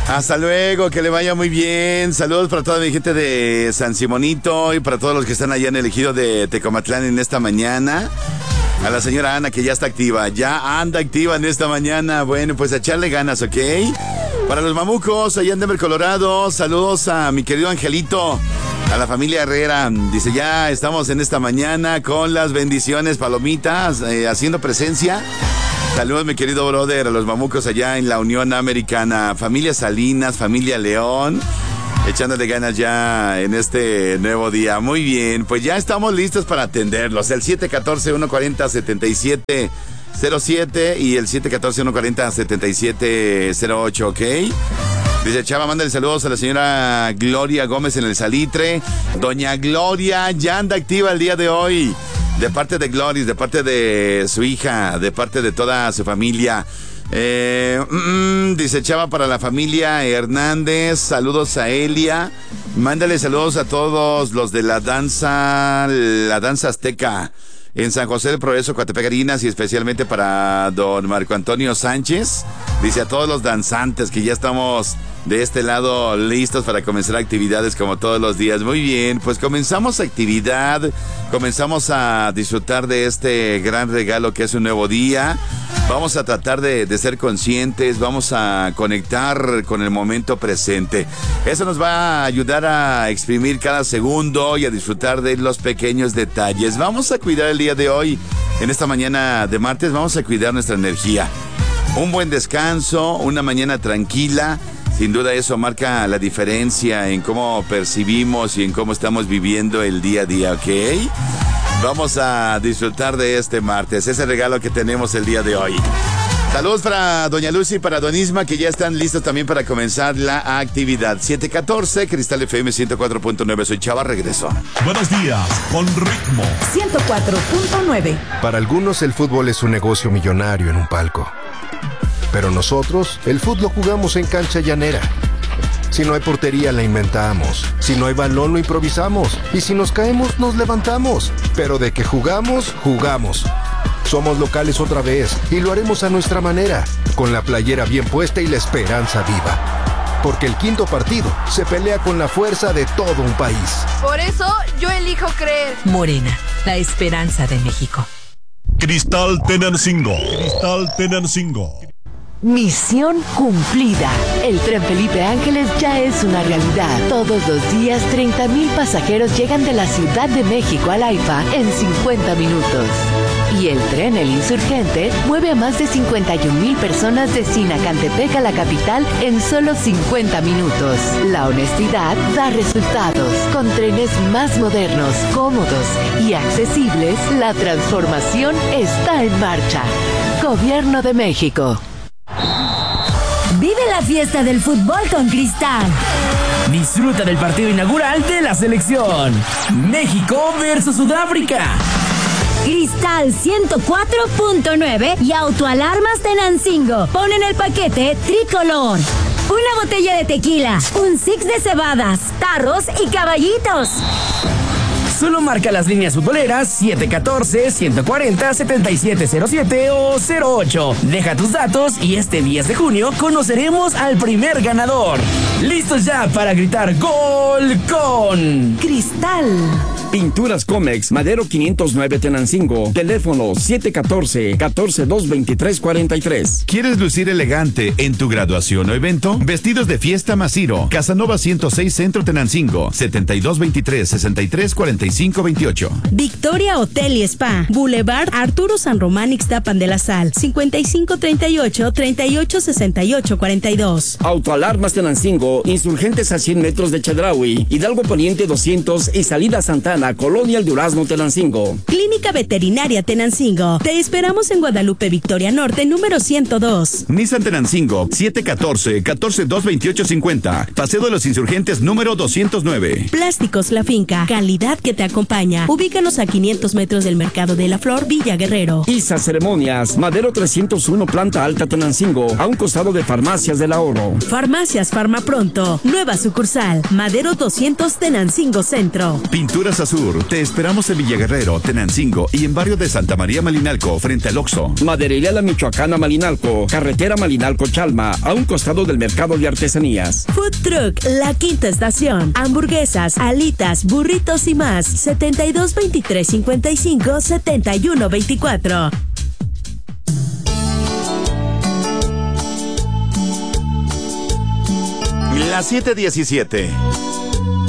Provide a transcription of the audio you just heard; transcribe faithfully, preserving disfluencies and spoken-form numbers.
Hasta luego, que le vaya muy bien. Saludos para toda mi gente de San Simonito y para todos los que están allá en el ejido de Tecomatlán en esta mañana. A la señora Ana, que ya está activa, ya anda activa en esta mañana. Bueno, pues a echarle ganas, ¿ok? Para los mamucos allá en Denver, Colorado, saludos a mi querido Angelito, a la familia Herrera. Dice, ya estamos en esta mañana con las bendiciones, palomitas, eh, haciendo presencia. Saludos, mi querido brother, a los mamucos allá en la Unión Americana. Familia Salinas, familia León, echándole ganas ya en este nuevo día. Muy bien, pues ya estamos listos para atenderlos. El siete uno cuatro, uno cuatro cero, siete siete cero siete y el siete uno cuatro, uno cuatro cero, siete siete cero ocho, ¿ok? Dice Chava, mándale saludos a la señora Gloria Gómez en el Salitre. Doña Gloria ya anda activa el día de hoy. De parte de Gloris, de parte de su hija, de parte de toda su familia. Eh, mm, dice Chava, para la familia Hernández, saludos a Elia. Mándale saludos a todos los de la danza, la danza azteca en San José del Progreso, Coatepec, Arinas, y especialmente para don Marco Antonio Sánchez. Dice a todos los danzantes que ya estamos de este lado listos para comenzar actividades como todos los días. Muy bien, pues comenzamos actividad, comenzamos a disfrutar de este gran regalo que es un nuevo día. Vamos a tratar de, de ser conscientes, vamos a conectar con el momento presente. Eso nos va a ayudar a exprimir cada segundo y a disfrutar de los pequeños detalles. Vamos a cuidar el día de hoy, en esta mañana de martes, vamos a cuidar nuestra energía. Un buen descanso, una mañana tranquila. Sin duda eso marca la diferencia en cómo percibimos y en cómo estamos viviendo el día a día, ¿ok? Vamos a disfrutar de este martes, ese regalo que tenemos el día de hoy. Saludos para doña Lucy y para don Isma, que ya están listos también para comenzar la actividad. siete catorce, Cristal F M ciento cuatro punto nueve. Soy Chava, regreso. Buenos días, con ritmo. ciento cuatro punto nueve. Para algunos el fútbol es un negocio millonario en un palco. Pero nosotros, el fútbol lo jugamos en cancha llanera. Si no hay portería, la inventamos. Si no hay balón, lo improvisamos. Y si nos caemos, nos levantamos. Pero de que jugamos, jugamos. Somos locales otra vez y lo haremos a nuestra manera, con la playera bien puesta y la esperanza viva. Porque el quinto partido se pelea con la fuerza de todo un país. Por eso, yo elijo creer. Morena, la esperanza de México. Cristal Tenancingo. Cristal Tenancingo. Misión cumplida. El tren Felipe Ángeles ya es una realidad. Todos los días, treinta mil pasajeros llegan de la Ciudad de México al AIFA en cincuenta minutos. Y el tren El Insurgente mueve a más de cincuenta y un mil personas de Sinacantepec a la capital en solo cincuenta minutos. La honestidad da resultados. Con trenes más modernos, cómodos y accesibles, la transformación está en marcha. Gobierno de México. Vive la fiesta del fútbol con Cristal. Disfruta del partido inaugural de la selección. México versus Sudáfrica. Cristal ciento cuatro punto nueve y Autoalarmas Tenancingo ponen el paquete tricolor. Una botella de tequila, un six de cebadas, tarros y caballitos. Solo marca las líneas futboleras siete uno cuatro, uno cuatro cero, siete siete cero siete o cero ocho. Deja tus datos y este diez de junio conoceremos al primer ganador. ¿Listos ya para gritar gol con Cristal? Pinturas Comex, Madero quinientos nueve Tenancingo. Teléfono siete uno cuatro, uno cuatro dos, dos tres cuatro tres. ¿Quieres lucir elegante en tu graduación o evento? Vestidos de fiesta Masiro. Casanova ciento seis Centro Tenancingo. setenta y dos veintitrés, sesenta y tres cuarenta y cinco veintiocho. Victoria Hotel y Spa. Boulevard Arturo San Román Ixtapan de la Sal. cincuenta y cinco treinta y ocho, treinta y ocho sesenta y ocho cuarenta y dos. Autoalarmas Tenancingo. Insurgentes a cien metros de Chedraui. Hidalgo Poniente doscientos y Salida Santana, Colonia El Durazno, Tenancingo. Clínica Veterinaria Tenancingo. Te esperamos en Guadalupe Victoria Norte, número ciento dos. Nissan Tenancingo, siete uno cuatro, uno cuatro dos, veintiocho cincuenta. Paseo de los Insurgentes, número doscientos nueve. Plásticos La Finca. Calidad que te acompaña. Ubícanos a quinientos metros del Mercado de la Flor, Villa Guerrero. Isa Ceremonias, Madero trescientos uno, planta alta, Tenancingo, a un costado de Farmacias del Ahorro. Farmacias Farmapronto, nueva sucursal, Madero doscientos, Tenancingo Centro. Pinturas Azur, te esperamos en Villa Guerrero, Tenancingo y en barrio de Santa María Malinalco, frente al Oxxo. Maderería La Michoacana Malinalco, carretera Malinalco-Chalma, a un costado del Mercado de Artesanías. Food Truck, La Quinta Estación, hamburguesas, alitas, burritos y más, setenta y dos veintitrés cincuenta y cinco, setenta y uno veinticuatro. Las siete diecisiete.